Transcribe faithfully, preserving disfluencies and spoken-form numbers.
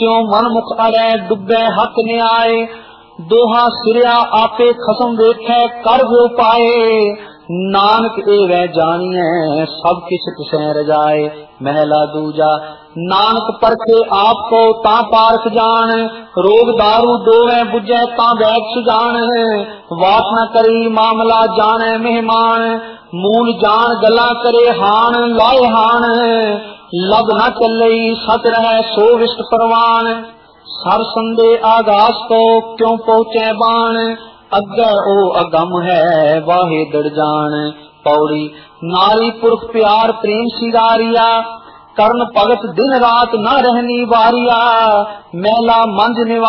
क्यों मन मुख अड़े डुबे हक न्याय, दोहा सिरिया आपे खसम वेखे कर वो पाए। नानक एवं जानिए सब किस किसे रजाए। महला दूजा नानक परखे आपको ता पारख जान, रोग दारू दोवे बुझे ता बैठ सुजान। वास न करी मामला जाने मेहमान, मूल जान गला करे हान लाए हान। लब न चलई सत रहे सो विष्ट परवान, सर संदे आगास को क्यों पहुँचे बाण। अग्गे ओ अगम है वाहे दड़ जान। पौड़ी नारी पुरख प्यार प्रेम सिगारिया, कर्ण भगत दिन रात न रहनी वारिया। मैला मंज निवा